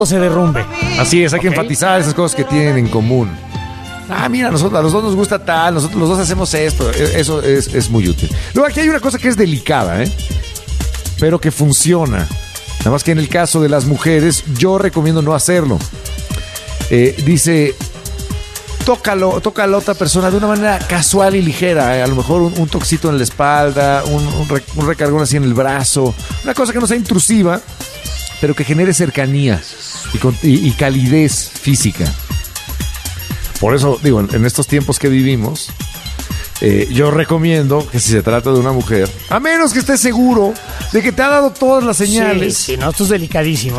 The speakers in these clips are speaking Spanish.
se derrumbe. Así es, hay que enfatizar esas cosas que tienen en común. Mira, a los dos nos gusta tal, nosotros los dos hacemos esto. Eso es muy útil. Luego aquí hay una cosa que es delicada, pero que funciona. Nada más que en el caso de las mujeres, yo recomiendo no hacerlo. Dice, toca a la otra persona de una manera casual y ligera. A lo mejor un toquecito en la espalda, un recargón así en el brazo. Una cosa que no sea intrusiva, pero que genere cercanía y calidez física. Por eso, digo, en estos tiempos que vivimos, yo recomiendo que si se trata de una mujer, a menos que estés seguro de que te ha dado todas las señales. Sí, no, esto es delicadísimo,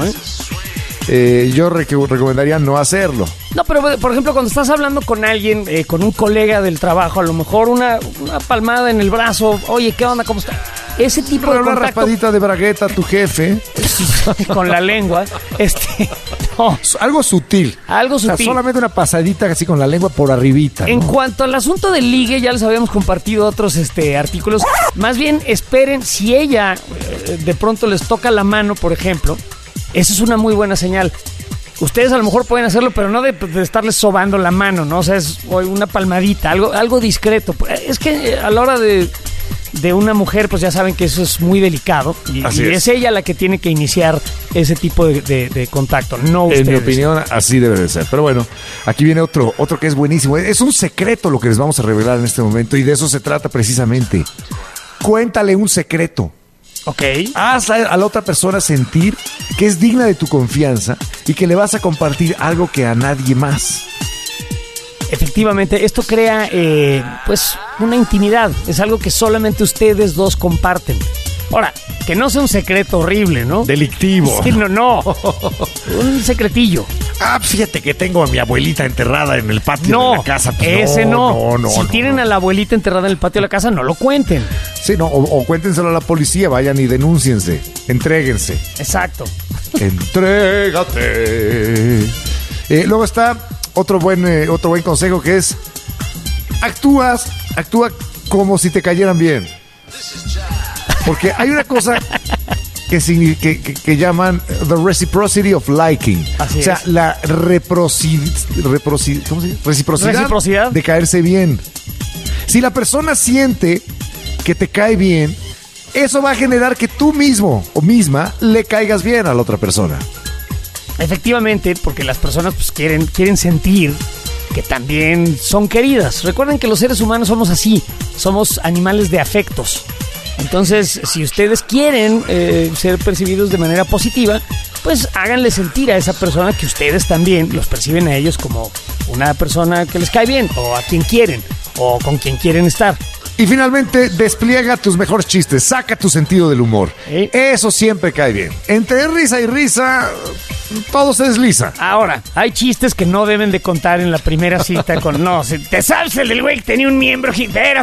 yo recomendaría no hacerlo. No, pero por ejemplo, cuando estás hablando con alguien, con un colega del trabajo, a lo mejor una palmada en el brazo, oye, ¿qué onda? ¿Cómo está? Ese tipo de una contacto... raspadita de bragueta a tu jefe. Con la lengua. No. Algo sutil. Algo sutil. O sea, solamente una pasadita así con la lengua por arribita, ¿no? En cuanto al asunto del ligue, ya les habíamos compartido otros artículos. Más bien, esperen, si ella de pronto les toca la mano, por ejemplo, eso es una muy buena señal. Ustedes a lo mejor pueden hacerlo, pero no de estarles sobando la mano, ¿no? O sea, es una palmadita, algo discreto. Es que a la hora de una mujer, pues ya saben que eso es muy delicado. Y es ella la que tiene que iniciar ese tipo de contacto, no ustedes. En mi opinión, así debe de ser. Pero bueno, aquí viene otro que es buenísimo. Es un secreto lo que les vamos a revelar en este momento y de eso se trata precisamente. Cuéntale un secreto. Ok. Haz a la otra persona sentir que es digna de tu confianza y que le vas a compartir algo que a nadie más. Efectivamente, esto crea pues una intimidad. Es algo que solamente ustedes dos comparten. Ahora, que no sea un secreto horrible, ¿no? Delictivo. Sí, no. Un secretillo. Fíjate que tengo a mi abuelita enterrada en el patio de la casa. Pues ese no. Si tienen a la abuelita enterrada en el patio de la casa, no lo cuenten. Sí, no, o cuéntenselo a la policía, vayan y denúnciense. Entréguense. Exacto. Entrégate. Luego está otro buen consejo que es actúa como si te cayeran bien. Porque hay una cosa que llaman the reciprocity of liking. Así o sea, es. La reciprocidad de caerse bien. Si la persona siente que te cae bien, eso va a generar que tú mismo o misma le caigas bien a la otra persona. Efectivamente, porque las personas pues quieren sentir que también son queridas. Recuerden que los seres humanos somos así, somos animales de afectos. Entonces, si ustedes quieren ser percibidos de manera positiva, pues háganle sentir a esa persona que ustedes también los perciben a ellos como una persona que les cae bien, o a quien quieren, o con quien quieren estar. Y finalmente, despliega tus mejores chistes, saca tu sentido del humor. Eso siempre cae bien. Entre risa y risa, todo se desliza. Ahora, hay chistes que no deben de contar en la primera cita con... No, te sabes el del güey que tenía un miembro...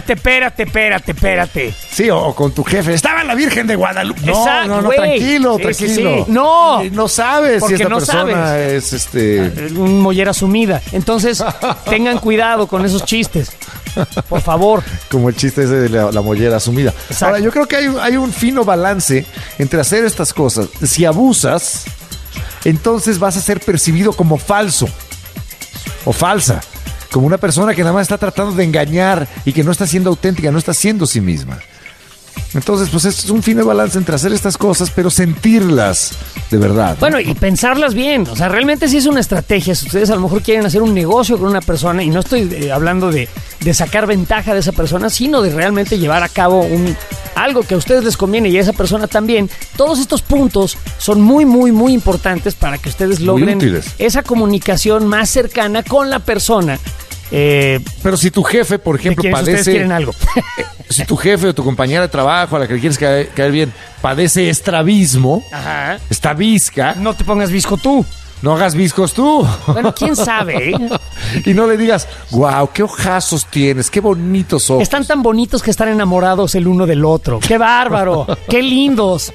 Espérate. Sí, o con tu jefe. Estaba la Virgen de Guadalupe. No, güey. tranquilo. Sí. No. No sabes si esta persona es un mollera sumida. Entonces, tengan cuidado con esos chistes. Por favor. Como el chiste ese de la mollera sumida. Exacto. Ahora, yo creo que hay un fino balance entre hacer estas cosas. Si abusas, entonces vas a ser percibido como falso o falsa, como una persona que nada más está tratando de engañar y que no está siendo auténtica, no está siendo sí misma. Entonces, pues es un fino balance entre hacer estas cosas, pero sentirlas de verdad, ¿no? Bueno, y pensarlas bien. O sea, realmente sí es una estrategia. Si ustedes a lo mejor quieren hacer un negocio con una persona, y no estoy hablando de sacar ventaja de esa persona, sino de realmente llevar a cabo algo que a ustedes les conviene y a esa persona también. Todos estos puntos son muy, muy, muy importantes para que ustedes logren esa comunicación más cercana con la persona. Pero si tu jefe, por ejemplo, padece... ustedes quieren algo. Si tu jefe o tu compañera de trabajo a la que le quieres caer bien padece estrabismo, está visca... No te pongas visco tú. No hagas viscos tú. Bueno, quién sabe, Y no le digas, wow, qué ojazos tienes, qué bonitos ojos. Están tan bonitos que están enamorados el uno del otro. ¡Qué bárbaro! ¡Qué lindos!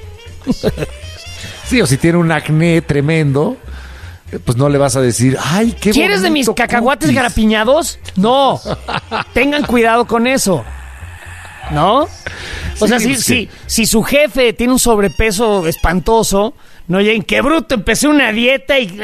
Sí, o si tiene un acné tremendo, pues no le vas a decir, ay, qué bonito. ¿Quieres de mis cacahuates garapiñados? No. Tengan cuidado con eso. ¿No? O sea, si su jefe tiene un sobrepeso espantoso, No lleguen, qué bruto, empecé una dieta y